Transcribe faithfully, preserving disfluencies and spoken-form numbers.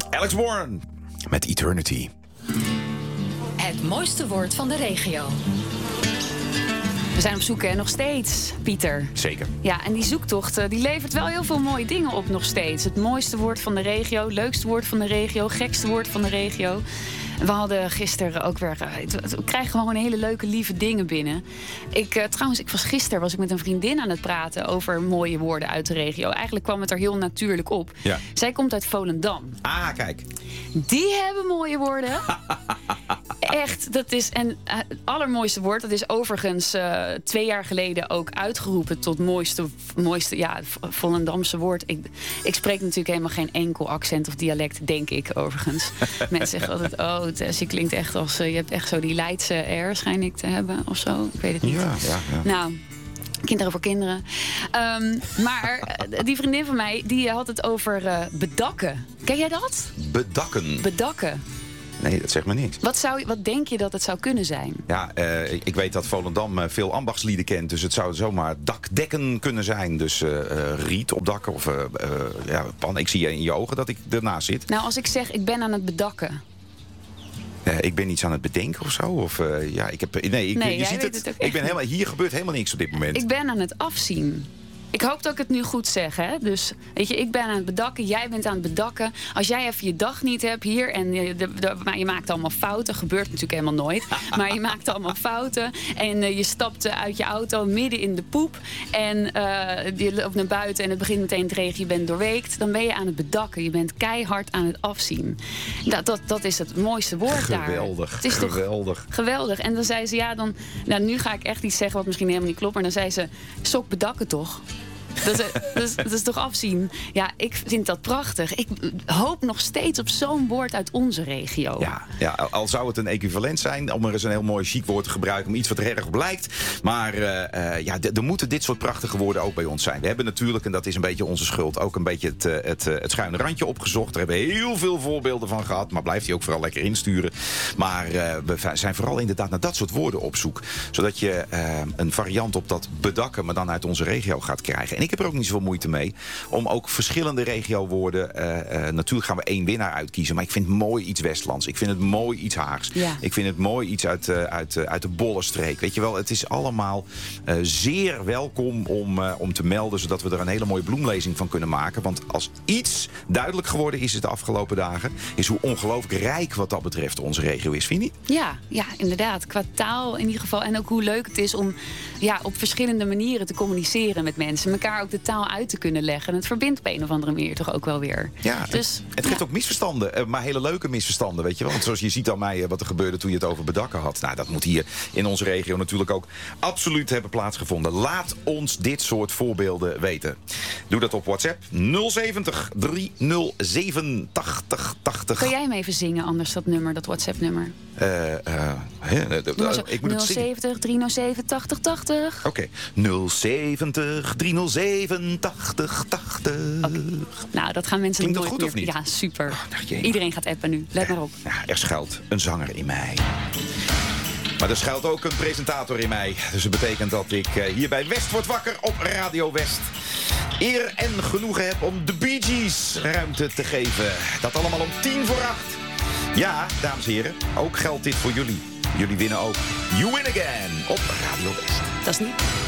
Alex Warren met Eternity. Het mooiste woord van de regio. We zijn op zoek, hè, nog steeds, Pieter. Zeker. Ja, en die zoektocht uh, die levert wel heel veel mooie dingen op nog steeds. Het mooiste woord van de regio, leukste woord van de regio, gekste woord van de regio. We hadden gisteren ook weer... Uh, we krijgen gewoon hele leuke, lieve dingen binnen. Ik, uh, trouwens, ik was gisteren was ik met een vriendin aan het praten over mooie woorden uit de regio. Eigenlijk kwam het er heel natuurlijk op. Ja. Zij komt uit Volendam. Ah, kijk. Die hebben mooie woorden. Echt, dat is... En uh, het allermooiste woord, dat is overigens uh, twee jaar geleden ook uitgeroepen tot mooiste, mooiste ja, Volendamse woord. Ik, ik spreek natuurlijk helemaal geen enkel accent of dialect, denk ik overigens. Mensen zeggen altijd, oh Tess, je klinkt echt als... Uh, je hebt echt zo die Leidse air, schijn ik te hebben, of zo. Ik weet het niet. Ja, ja, ja. Nou... Kinderen voor kinderen. Um, maar uh, die vriendin van mij, die had het over uh, bedakken. Ken jij dat? Bedakken. Bedakken. Nee, dat zegt me niks. Wat, zou, wat denk je dat het zou kunnen zijn? Ja, uh, ik weet dat Volendam uh, veel ambachtslieden kent. Dus het zou zomaar dakdekken kunnen zijn. Dus uh, uh, riet opdakken of uh, uh, ja, pan. Ik zie je in je ogen dat ik ernaast zit. Nou, als ik zeg, ik ben aan het bedakken. Uh, ik ben iets aan het bedenken of zo. Of, uh, ja, ik heb, nee, ik, nee, je ziet het. het ik ben helemaal, hier gebeurt helemaal niks op dit moment. Ik ben aan het afzien. Ik hoop dat ik het nu goed zeg, hè? Dus, weet je, ik ben aan het bedakken, jij bent aan het bedakken. Als jij even je dag niet hebt hier en je, de, de, je maakt allemaal fouten, gebeurt natuurlijk helemaal nooit, maar je maakt allemaal fouten en uh, je stapt uit je auto midden in de poep en uh, je loopt naar buiten en het begint meteen te regenen, je bent doorweekt, dan ben je aan het bedakken. Je bent keihard aan het afzien. Dat, dat, dat is het mooiste woord geweldig, daar. Geweldig, het is geweldig. Toch geweldig. En dan zei ze, ja, dan, nou, nu ga ik echt iets zeggen wat misschien helemaal niet klopt, maar dan zei ze, sok bedakken toch? Dat is, dat, is, dat is toch afzien? Ja, ik vind dat prachtig. Ik hoop nog steeds op zo'n woord uit onze regio. Ja, ja, al zou het een equivalent zijn, om er eens een heel mooi chic woord te gebruiken, om iets wat er erg op lijkt. Maar uh, uh, ja, d- er moeten dit soort prachtige woorden ook bij ons zijn. We hebben natuurlijk, en dat is een beetje onze schuld, ook een beetje het, uh, het, uh, het schuine randje opgezocht. Daar hebben we heel veel voorbeelden van gehad, maar blijft die ook vooral lekker insturen. Maar uh, we zijn vooral inderdaad naar dat soort woorden op zoek. Zodat je uh, een variant op dat bedakken, maar dan uit onze regio gaat krijgen. En ik heb er ook niet zoveel moeite mee om ook verschillende regiowoorden... Uh, uh, natuurlijk gaan we één winnaar uitkiezen, maar ik vind het mooi iets Westlands. Ik vind het mooi iets Haags. Ja. Ik vind het mooi iets uit, uh, uit, uh, uit de Bollenstreek. Weet je wel, het is allemaal uh, zeer welkom om, uh, om te melden, zodat we er een hele mooie bloemlezing van kunnen maken. Want als iets duidelijk geworden is de afgelopen dagen, is hoe ongelooflijk rijk wat dat betreft onze regio is, vind je niet? Ja, ja, inderdaad. Qua taal in ieder geval. En ook hoe leuk het is om ja, op verschillende manieren te communiceren met mensen. Elkaar ook de taal uit te kunnen leggen. En het verbindt op een of andere manier toch ook wel weer. Ja, dus, het geeft ja. ook misverstanden. Maar hele leuke misverstanden, weet je wel. Want zoals je ziet aan mij wat er gebeurde toen je het over bedakken had. Nou, dat moet hier in onze regio natuurlijk ook absoluut hebben plaatsgevonden. Laat ons dit soort voorbeelden weten. Doe dat op WhatsApp nul zeventig driehonderdzeven tachtig tachtig. Kan jij hem even zingen, anders dat nummer, dat WhatsApp-nummer? Uh, uh, he, uh, uh, ik moet nul zeventig driehonderdzeven tachtig tachtig. Oké, okay. nul zeventig driehonderdzeven tachtig tachtig. Okay. Nou, dat gaan mensen Klinkt nooit dat goed meer... of niet? Ja, super. Oh, nou, iedereen gaat appen nu. Let ja, maar op. Ja, er schuilt een zanger in mij. Maar er schuilt ook een presentator in mij. Dus dat betekent dat ik uh, hier bij West Wordt Wakker op Radio West eer en genoegen heb om de Bee Gees ruimte te geven. Dat allemaal om tien voor acht. Ja, dames en heren, ook geldt dit voor jullie. Jullie winnen ook You Win Again op Radio West. Dat is niet...